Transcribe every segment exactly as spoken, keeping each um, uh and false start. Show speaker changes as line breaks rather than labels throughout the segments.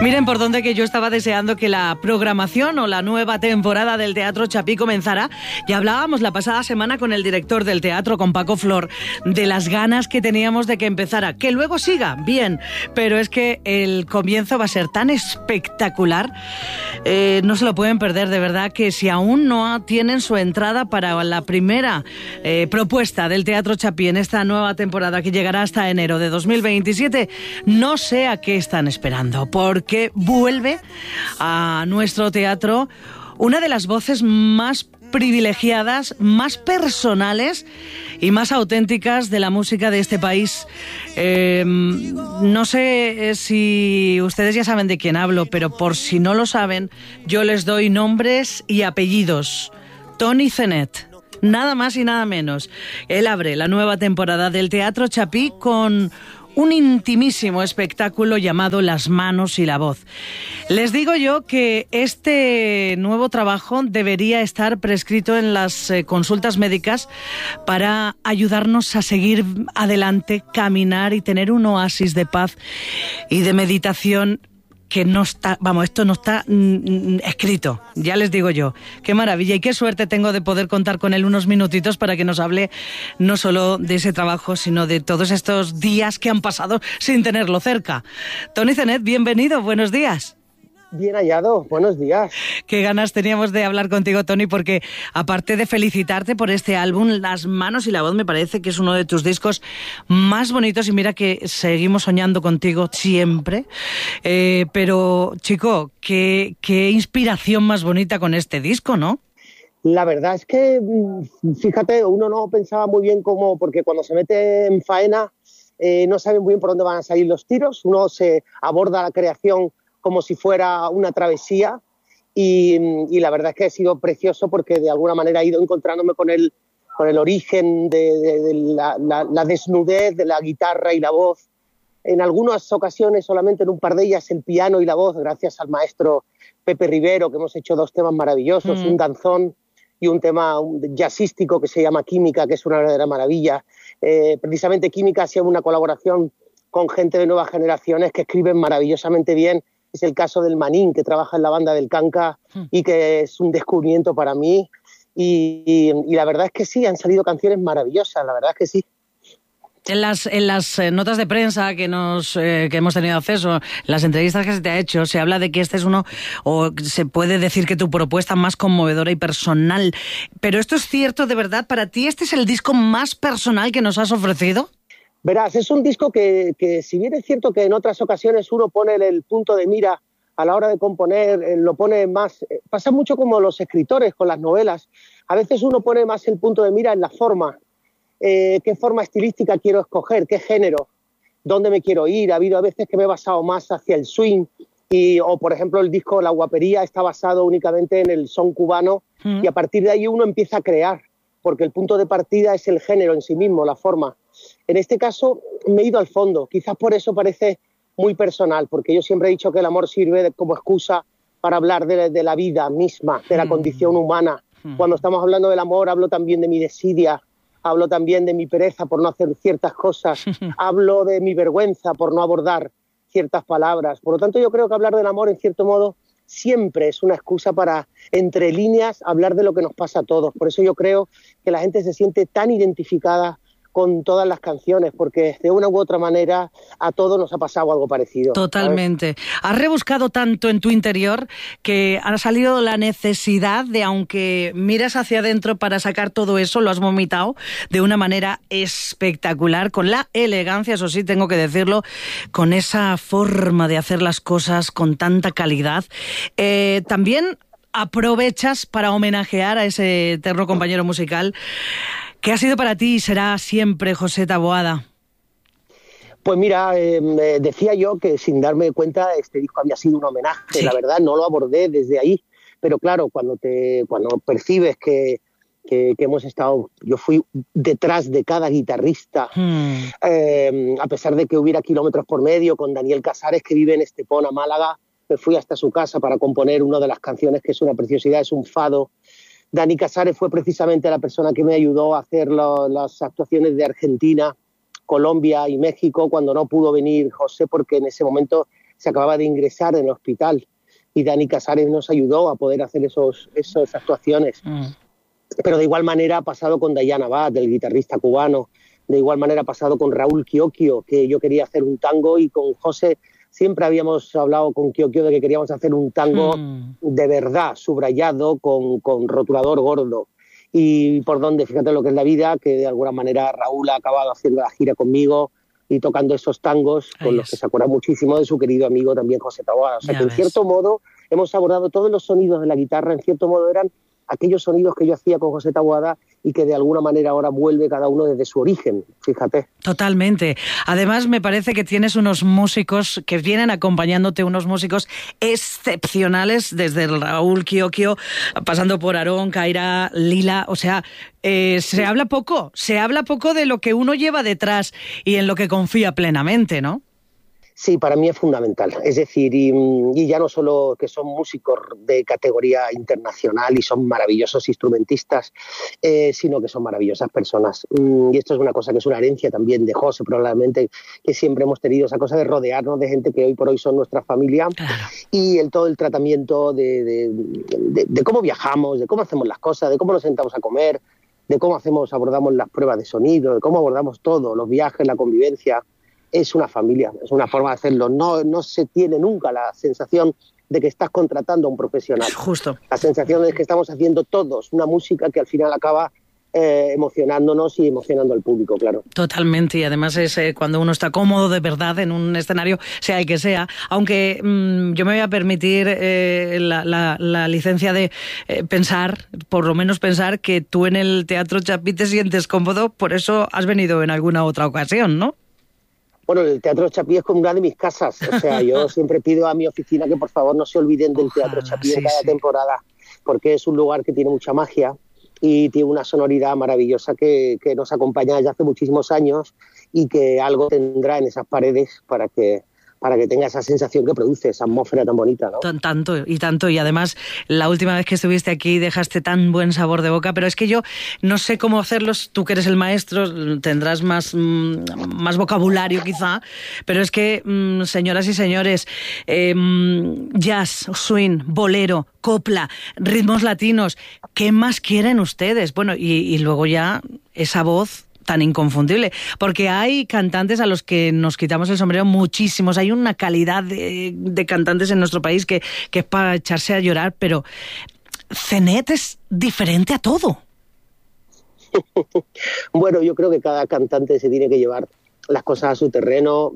Miren por dónde que yo estaba deseando que la programación o la nueva temporada del Teatro Chapí comenzara. Ya hablábamos la pasada semana con el director del teatro, con Paco Flor, de las ganas que teníamos de que empezara. Que luego siga, bien, pero es que el comienzo va a ser tan espectacular, eh, no se lo pueden perder, de verdad, que si aún no tienen su entrada para la primera eh, propuesta del Teatro Chapí en esta nueva temporada que llegará hasta enero de dos mil veintisiete, no sé a qué están esperando, porque que vuelve a nuestro teatro una de las voces más privilegiadas, más personales y más auténticas de la música de este país. Eh, no sé si ustedes ya saben de quién hablo, pero por si no lo saben, yo les doy nombres y apellidos. Toni Zenet, nada más y nada menos. Él abre la nueva temporada del Teatro Chapí con un intimísimo espectáculo llamado Las manos y la voz. Les digo yo que este nuevo trabajo debería estar prescrito en las eh, consultas médicas para ayudarnos a seguir adelante, caminar y tener un oasis de paz y de meditación que no está, vamos, esto no está mm, escrito, ya les digo yo. Qué maravilla y qué suerte tengo de poder contar con él unos minutitos para que nos hable no solo de ese trabajo, sino de todos estos días que han pasado sin tenerlo cerca. Toni Zenet, bienvenido, buenos días.
Bien hallado, buenos días.
Qué ganas teníamos de hablar contigo, Toni, porque aparte de felicitarte por este álbum, Las manos y la voz, me parece que es uno de tus discos más bonitos y mira que seguimos soñando contigo siempre. Eh, pero, chico, qué, qué inspiración más bonita con este disco, ¿no?
La verdad es que, fíjate, uno no pensaba muy bien cómo, porque cuando se mete en faena eh, no sabe muy bien por dónde van a salir los tiros, uno se aborda la creación como si fuera una travesía y, y la verdad es que ha sido precioso porque de alguna manera he ido encontrándome con el, con el origen de, de, de la, la, la desnudez de la guitarra y la voz. En algunas ocasiones, solamente en un par de ellas, el piano y la voz, gracias al maestro Pepe Rivero, que hemos hecho dos temas maravillosos, mm. un danzón y un tema jazzístico que se llama Química, que es una verdadera maravilla. Eh, precisamente Química ha sido una colaboración con gente de nuevas generaciones que escriben maravillosamente bien. Es el caso del Manín, que trabaja en la banda del Canca y que es un descubrimiento para mí. Y, y, y la verdad es que sí, han salido canciones maravillosas, la verdad es que sí.
En las, en las notas de prensa que, nos, eh, que hemos tenido acceso, en las entrevistas que se te ha hecho, se habla de que este es uno, o se puede decir que tu propuesta más conmovedora y personal. ¿Pero esto es cierto de verdad? ¿Para ti este es el disco más personal que nos has ofrecido?
Verás, es un disco que, que si bien es cierto que en otras ocasiones uno pone el punto de mira a la hora de componer, eh, lo pone más... Eh, pasa mucho como los escritores con las novelas. A veces uno pone más el punto de mira en la forma. Eh, ¿Qué forma estilística quiero escoger? ¿Qué género? ¿Dónde me quiero ir? Ha habido a veces que me he basado más hacia el swing. Y, o, por ejemplo, el disco La Guapería está basado únicamente en el son cubano mm. y a partir de ahí uno empieza a crear, porque el punto de partida es el género en sí mismo, la forma. En este caso me he ido al fondo, quizás por eso parece muy personal, porque yo siempre he dicho que el amor sirve de, como excusa para hablar de, de la vida misma, de la condición humana. Cuando estamos hablando del amor hablo también de mi desidia, hablo también de mi pereza por no hacer ciertas cosas, hablo de mi vergüenza por no abordar ciertas palabras. Por lo tanto, yo creo que hablar del amor, en cierto modo, siempre es una excusa para, entre líneas, hablar de lo que nos pasa a todos. Por eso yo creo que la gente se siente tan identificada con todas las canciones, porque de una u otra manera a todos nos ha pasado algo parecido.
Totalmente. ¿Sabes? Has rebuscado tanto en tu interior que ha salido la necesidad de, aunque miras hacia adentro para sacar todo eso, lo has vomitado de una manera espectacular, con la elegancia, eso sí, tengo que decirlo, con esa forma de hacer las cosas con tanta calidad. Eh, también aprovechas para homenajear a ese eterno compañero musical. ¿Qué ha sido para ti y será siempre José Taboada?
Pues mira, eh, decía yo que sin darme cuenta este disco había sido un homenaje. Sí. La verdad no lo abordé desde ahí, pero claro, cuando te cuando percibes que, que, que hemos estado, yo fui detrás de cada guitarrista, hmm. eh, a pesar de que hubiera kilómetros por medio, con Daniel Casares, que vive en Estepona, Málaga, me fui hasta su casa para componer una de las canciones que es una preciosidad, es un fado. Dani Casares fue precisamente la persona que me ayudó a hacer lo, las actuaciones de Argentina, Colombia y México cuando no pudo venir José, porque en ese momento se acababa de ingresar en el hospital y Dani Casares nos ayudó a poder hacer esos, esas actuaciones. Mm. Pero de igual manera ha pasado con Dayan Abad, el guitarrista cubano, de igual manera ha pasado con Raúl Quiocchio, que yo quería hacer un tango, y con José siempre habíamos hablado con Quiocchio de que queríamos hacer un tango mm. de verdad, subrayado, con, con rotulador gordo. Y por donde, fíjate lo que es la vida, que de alguna manera Raúl ha acabado haciendo la gira conmigo y tocando esos tangos con Ahí los es. que se acuerda muchísimo de su querido amigo también José Taboada. O sea ya que ves. En cierto modo hemos abordado todos los sonidos de la guitarra, en cierto modo eran aquellos sonidos que yo hacía con José Taboada y que de alguna manera ahora vuelve cada uno desde su origen, fíjate.
Totalmente. Además, me parece que tienes unos músicos que vienen acompañándote, unos músicos excepcionales, desde el Raúl Quiocchio, pasando por Aarón, Kaira, Lila, o sea, eh, se sí. habla poco, se habla poco de lo que uno lleva detrás y en lo que confía plenamente, ¿no?
Sí, para mí es fundamental. Es decir, y, y ya no solo que son músicos de categoría internacional y son maravillosos instrumentistas, eh, sino que son maravillosas personas. Y esto es una cosa que es una herencia también de José, probablemente, que siempre hemos tenido esa cosa de rodearnos de gente que hoy por hoy son nuestra familia. Claro. Y el, todo el tratamiento de, de, de, de cómo viajamos, de cómo hacemos las cosas, de cómo nos sentamos a comer, de cómo hacemos, abordamos las pruebas de sonido, de cómo abordamos todo, los viajes, la convivencia. Es una familia, es una forma de hacerlo. No, no se tiene nunca la sensación de que estás contratando a un profesional.
Justo.
La sensación es que estamos haciendo todos una música que al final acaba eh, emocionándonos y emocionando al público, claro.
Totalmente, y además es eh, cuando uno está cómodo de verdad en un escenario, sea el que sea. Aunque mmm, yo me voy a permitir eh, la, la, la licencia de eh, pensar, por lo menos pensar, que tú en el Teatro Chapí te sientes cómodo, por eso has venido en alguna otra ocasión, ¿no?
Bueno, el Teatro Chapí es como una de mis casas. O sea, yo siempre pido a mi oficina que por favor no se olviden del Ojalá, Teatro Chapí sí, en cada sí. temporada, porque es un lugar que tiene mucha magia y tiene una sonoridad maravillosa que, que nos acompaña desde hace muchísimos años y que algo tendrá en esas paredes para que para que tenga esa sensación que produce, esa atmósfera tan bonita, ¿no?
Tanto y tanto, y además la última vez que estuviste aquí dejaste tan buen sabor de boca, pero es que yo no sé cómo hacerlos, tú que eres el maestro, tendrás más, más vocabulario quizá, pero es que, señoras y señores, eh, jazz, swing, bolero, copla, ritmos latinos, ¿qué más quieren ustedes? Bueno, y, y luego ya esa voz tan inconfundible, porque hay cantantes a los que nos quitamos el sombrero muchísimos, hay una calidad de, de cantantes en nuestro país que, que es para echarse a llorar, pero Zenet es diferente a todo.
Bueno, yo creo que cada cantante se tiene que llevar las cosas a su terreno.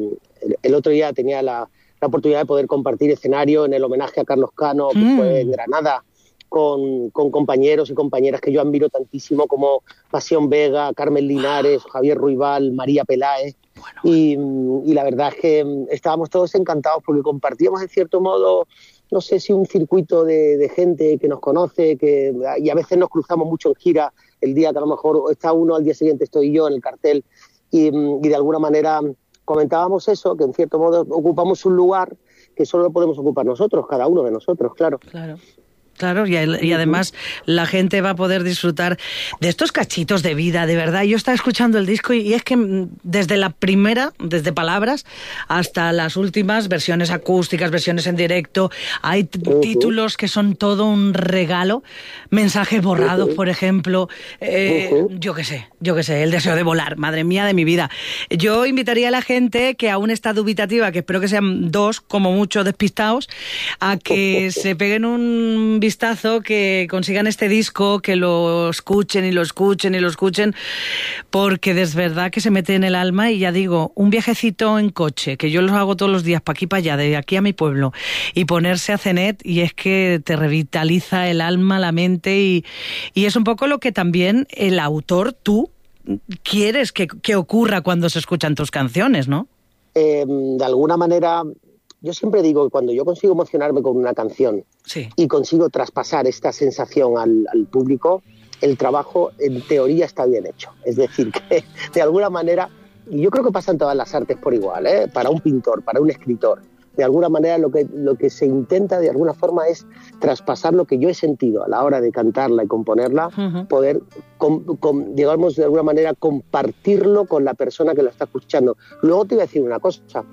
El otro día tenía la, la oportunidad de poder compartir escenario en el homenaje a Carlos Cano, que mm. fue en Granada, Con, con compañeros y compañeras que yo admiro tantísimo como Pasión Vega, Carmen Linares, Javier Ruibal, María Peláez. Bueno, y, y la verdad es que estábamos todos encantados porque compartíamos en cierto modo, no sé si un circuito de, de gente que nos conoce, que, y a veces nos cruzamos mucho en gira, el día que a lo mejor está uno, al día siguiente estoy yo en el cartel, y, y de alguna manera comentábamos eso, que en cierto modo ocupamos un lugar que solo lo podemos ocupar nosotros, cada uno de nosotros, claro.
Claro. Claro, y, y además la gente va a poder disfrutar de estos cachitos de vida, de verdad. Yo estaba escuchando el disco y, y es que desde la primera, desde palabras, hasta las últimas versiones acústicas, versiones en directo, hay t- uh-huh. títulos que son todo un regalo. Mensajes borrados, uh-huh. por ejemplo. Eh, uh-huh. Yo qué sé, yo qué sé, el deseo de volar, madre mía de mi vida. Yo invitaría a la gente que aún está dubitativa, que espero que sean dos, como mucho despistados, a que uh-huh. se peguen un vistazo, que consigan este disco, que lo escuchen y lo escuchen y lo escuchen, porque es verdad que se mete en el alma. Y ya digo, un viajecito en coche, que yo lo hago todos los días para aquí para allá, de aquí a mi pueblo, y ponerse a Zenet, y es que te revitaliza el alma, la mente, y, y es un poco lo que también el autor, tú, quieres que, que ocurra cuando se escuchan tus canciones, ¿no?
Eh, de alguna manera, yo siempre digo que cuando yo consigo emocionarme con una canción sí. y consigo traspasar esta sensación al, al público, el trabajo en teoría está bien hecho. Es decir, que de alguna manera, y yo creo que pasa en todas las artes por igual, ¿eh? Para un pintor, para un escritor, de alguna manera lo que, lo que se intenta de alguna forma es traspasar lo que yo he sentido a la hora de cantarla y componerla, uh-huh. poder, com, com, digamos, de alguna manera compartirlo con la persona que lo está escuchando. Luego te iba a decir una cosa.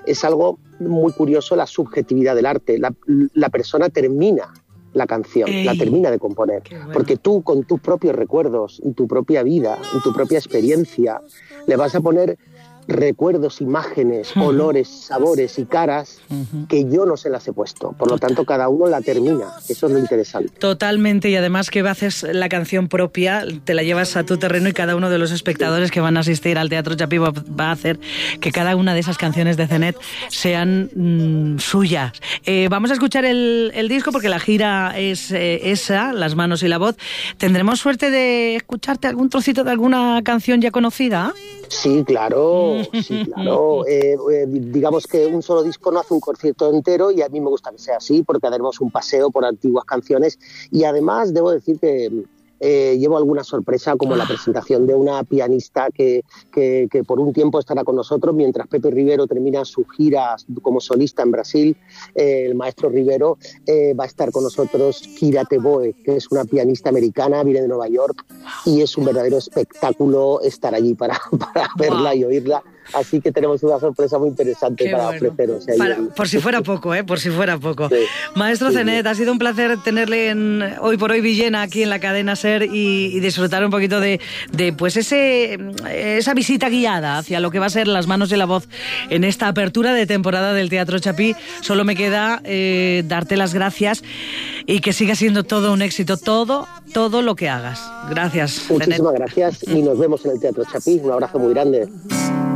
es algo muy curioso, la subjetividad del arte. La, la persona termina la canción, Ey, la termina de componer, bueno. porque tú con tus propios recuerdos, en tu propia vida, en tu propia experiencia, le vas a poner recuerdos, imágenes, uh-huh. olores, sabores y caras uh-huh. que yo no se las he puesto. Por lo tanto, cada uno la termina. Eso es lo interesante.
Totalmente. Y además que haces la canción propia, te la llevas a tu terreno y cada uno de los espectadores que van a asistir al Teatro Chapí va a hacer que cada una de esas canciones de Zenet sean mmm, suyas. Eh, vamos a escuchar el, el disco porque la gira es eh, esa, Las manos y la voz. ¿Tendremos suerte de escucharte algún trocito de alguna canción ya conocida?
Sí, claro. Sí, claro. Eh, eh, digamos que un solo disco no hace un concierto entero y a mí me gusta que sea así porque haremos un paseo por antiguas canciones y además debo decir que eh, llevo alguna sorpresa como la presentación de una pianista que, que, que por un tiempo estará con nosotros mientras Pepe Rivero termina su gira como solista en Brasil. Eh, el maestro Rivero eh, va a estar con nosotros Kira Teboe, que es una pianista americana, viene de Nueva York y es un verdadero espectáculo estar allí para, para verla wow. y oírla. Así que tenemos una sorpresa muy interesante Qué para bueno. ofreceros.
Para, por si fuera poco, ¿eh? Por si fuera poco. Sí. Maestro sí, Zenet, sí. ha sido un placer tenerle en Hoy por Hoy Villena aquí en la cadena SER y, y disfrutar un poquito de, de pues ese esa visita guiada hacia lo que va a ser Las manos y la voz en esta apertura de temporada del Teatro Chapí. Solo me queda eh, darte las gracias y que siga siendo todo un éxito, todo, todo lo que hagas. Gracias,
Muchísimas
Zenet.
gracias y nos vemos en el Teatro Chapí. Un abrazo muy grande.